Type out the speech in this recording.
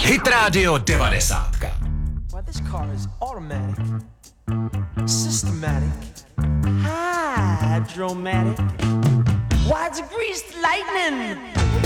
Hit Radio 90. Why, this car is automatic, systematic, hydromatic. Why, it's greased lightning.